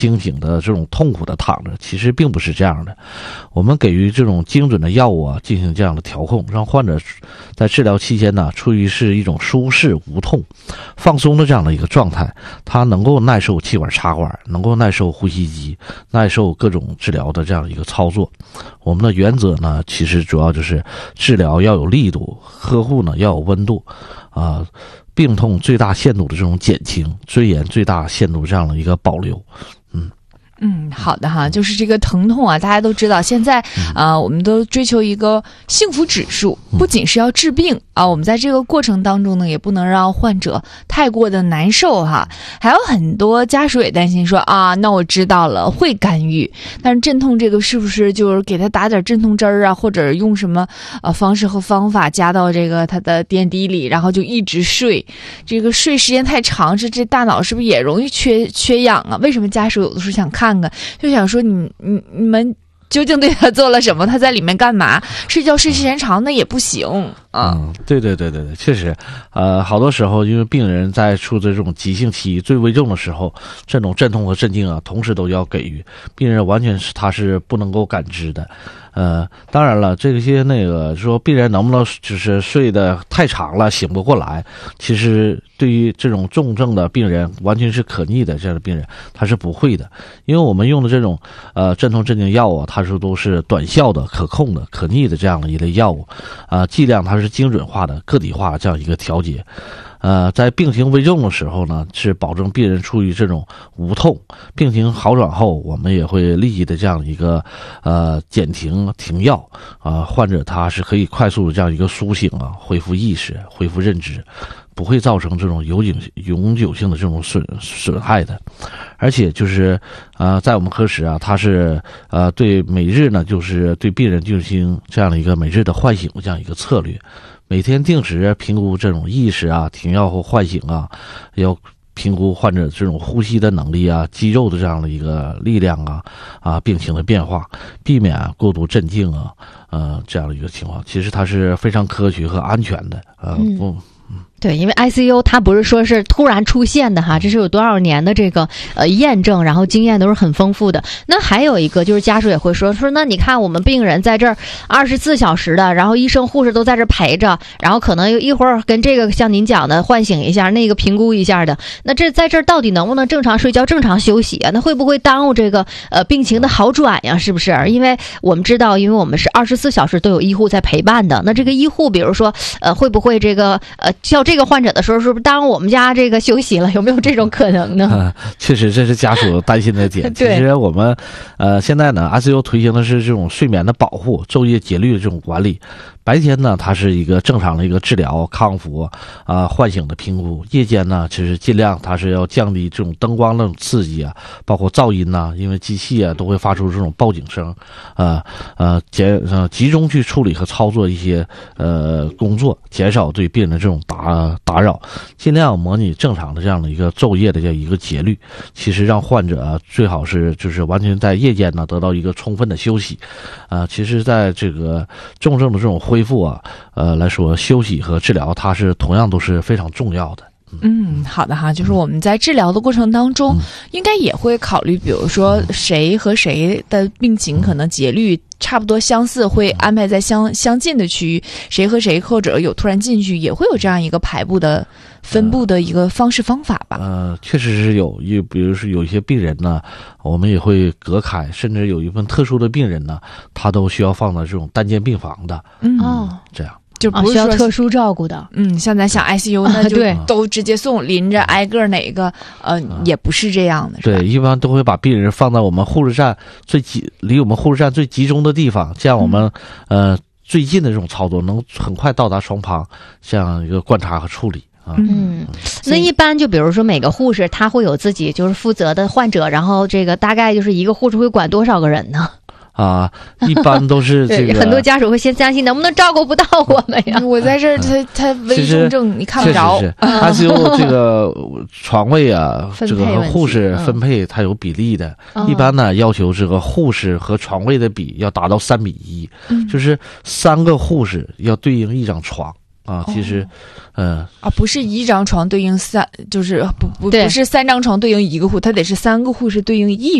清醒的这种痛苦的躺着，其实并不是这样的。我们给予这种精准的药物啊，进行这样的调控，让患者在治疗期间呢，处于是一种舒适无痛、放松的这样的一个状态，他能够耐受气管插管，能够耐受呼吸机，耐受各种治疗的这样一个操作。我们的原则呢，其实主要就是治疗要有力度，呵护呢要有温度，病痛最大限度的这种减轻，尊严最大限度这样的一个保留。 好的哈，就是这个疼痛啊，大家都知道，现在我们都追求一个幸福指数，不仅是要治病啊，我们在这个过程当中呢，也不能让患者太过的难受哈。还有很多家属也担心说啊，那我知道了，会干预，但是镇痛这个是不是就是给他打点镇痛针儿啊，或者用什么方式和方法加到这个他的点滴里，然后就一直睡，这个睡时间太长，这大脑是不是也容易缺氧啊？为什么家属有的时候想看看，就想说你们究竟对他做了什么？他在里面干嘛？睡觉睡时间长那也不行啊。 对，确实，好多时候因为病人在处在这种急性期最危重的时候，这种镇痛和镇静啊，同时都要给予病人，完全是他是不能够感知的。当然了，这些说病人能不能就是睡得太长了醒不过来，其实对于这种重症的病人，完全是可逆的这样的病人，他是不会的，因为我们用的这种镇痛镇静药物，它都是短效的、可控的、可逆的这样的一类药物，剂量它是精准化的、个体化的这样一个调节。在病情危重的时候呢，是保证病人处于这种无痛，病情好转后，我们也会立即的这样一个停药患者他是可以快速的这样一个苏醒啊，恢复意识，恢复认知，不会造成这种永久性的这种损害的。而且就是在我们科室啊，它是对每日呢，就是对病人进行这样的一个每日的唤醒的这样一个策略，每天定时评估这种意识啊、停药后唤醒啊，要评估患者这种呼吸的能力啊、肌肉的这样的一个力量病情的变化，避免过度镇静这样的一个情况。其实它是非常科学和安全的对，因为 ICU 它不是说是突然出现的哈，这是有多少年的这个验证，然后经验都是很丰富的。那还有一个就是家属也会说那你看我们病人在这儿24小时的，然后医生护士都在这儿陪着，然后可能一会儿跟这个像您讲的唤醒一下，那个评估一下的，那在这儿到底能不能正常睡觉、正常休息啊？那会不会耽误这个病情的好转呀？是不是？因为我们知道，因为我们是24小时都有医护在陪伴的，那这个医护比如说会不会这个叫这个患者的时候，是不是耽误我们家这个休息了？有没有这种可能呢？ 确实，这是家属担心的点。其实我们现在呢 ，ICU 推行的是这种睡眠的保护、昼夜节律的这种管理。白天呢，它是一个正常的一个治疗、康复唤醒的评估；夜间呢，其实尽量它是要降低这种灯光的刺激包括噪音因为机器都会发出这种报警声，集中去处理和操作一些工作，减少对病人的这种打扰，尽量模拟正常的这样的一个昼夜的这样一个节律。其实让患者最好是就是完全在夜间呢得到一个充分的休息。其实在这个重症的这种恢复来说，休息和治疗它是同样都是非常重要的。 好的哈，就是我们在治疗的过程当中，应该也会考虑，比如说谁和谁的病情可能节律差不多相似，会安排在相近的区域，谁和谁或者有突然进去，也会有这样一个排布的分布的一个方式方法吧。 确实是有，比如说有一些病人呢，我们也会隔开，甚至有一份特殊的病人呢，他都需要放到这种单间病房的。这样。 就不是需要特殊照顾的。 像咱想 ICU 那就都直接送，临着挨个哪个也不是这样的，是吧？ 对，一般都会把病人放在我们护士站离我们护士站最集中的地方，这样我们最近的这种操作能很快到达双方这样一个观察和处理。 那一般就比如说每个护士他会有自己就是负责的患者，然后这个大概就是一个护士会管多少个人呢？ 一般都是这个很多家属会先担心能不能照顾不到我们呀？ 我在这儿，他危重症你看不着。 ICU 这个床位这个和护士分配它有比例的。一般呢要求这个护士和床位的比要达到3:1，就是3个护士要对应1张床。 啊，其实， 不是一张床对应3，就是不是3张床对应1个护，它得是3个护士对应1